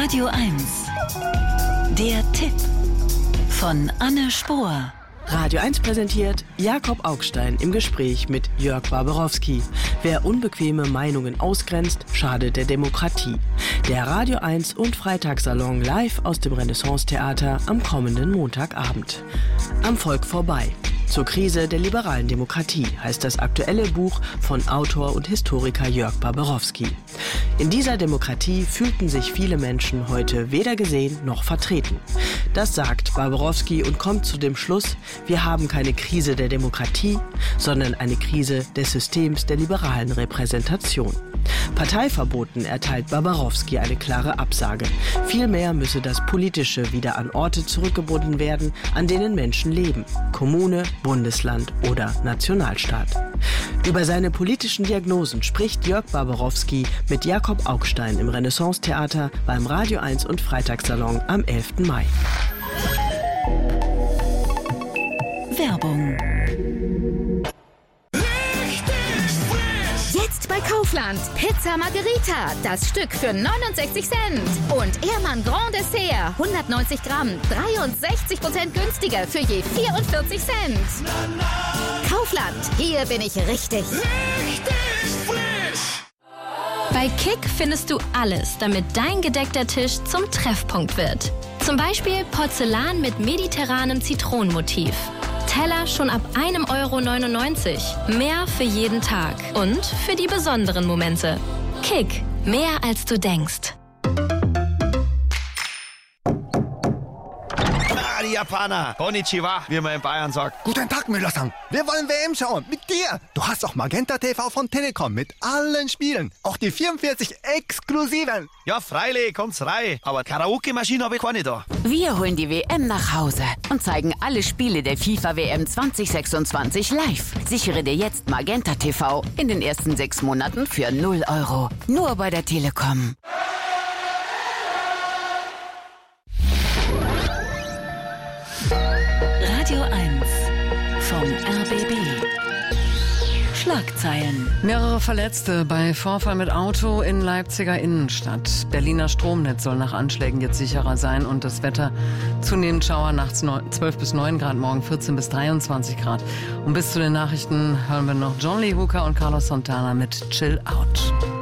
Radio 1. Der Tipp von Anne Spohr. Radio 1 präsentiert Jakob Augstein im Gespräch mit Jörg Barbarowski. Wer unbequeme Meinungen ausgrenzt, schadet der Demokratie. Der Radio 1 und Freitagssalon live aus dem Renaissance-Theater am kommenden Montagabend. Am Volk vorbei. Zur Krise der liberalen Demokratie heißt das aktuelle Buch von Autor und Historiker Jörg Barbarowski. In dieser Demokratie fühlten sich viele Menschen heute weder gesehen noch vertreten. Das sagt Barbarowski und kommt zu dem Schluss, wir haben keine Krise der Demokratie, sondern eine Krise des Systems der liberalen Repräsentation. Parteiverboten erteilt Barbarowski eine klare Absage. Vielmehr müsse das Politische wieder an Orte zurückgebunden werden, an denen Menschen leben. Kommune, Bundesland oder Nationalstaat. Über seine politischen Diagnosen spricht Jörg Barbarowski mit Jakob Augstein im Renaissance-Theater beim Radio 1 und Freitagssalon am 11. Mai. Werbung. Jetzt bei Kaufland. Pizza Margherita. Das Stück für 69 Cent. Und Ehrmann Grand Dessert. 190 Gramm. 63% günstiger für je 44 Cent. Kaufland. Hier bin ich richtig. Bei Kick findest du alles, damit dein gedeckter Tisch zum Treffpunkt wird. Zum Beispiel Porzellan mit mediterranem Zitronenmotiv. Teller schon ab 1,99 €. Mehr für jeden Tag und für die besonderen Momente. Kick, mehr als du denkst. Die Japaner. Konnichiwa, wie man in Bayern sagt. Guten Tag, Müller-san. Wir wollen WM schauen. Mit dir. Du hast auch Magenta TV von Telekom mit allen Spielen. Auch die 44 exklusiven. Ja, freilich, kommt's rein. Aber Karaoke-Maschine habe ich keine da. Wir holen die WM nach Hause und zeigen alle Spiele der FIFA-WM 2026 live. Sichere dir jetzt Magenta TV in den ersten 6 Monaten für 0 €. Nur bei der Telekom. Radio 1 vom RBB. Schlagzeilen. Mehrere Verletzte bei Vorfall mit Auto in Leipziger Innenstadt. Berliner Stromnetz soll nach Anschlägen jetzt sicherer sein und das Wetter zunehmend Schauer, nachts 12 bis 9 Grad, morgen 14 bis 23 Grad. Und bis zu den Nachrichten hören wir noch John Lee Hooker und Carlos Santana mit Chill Out.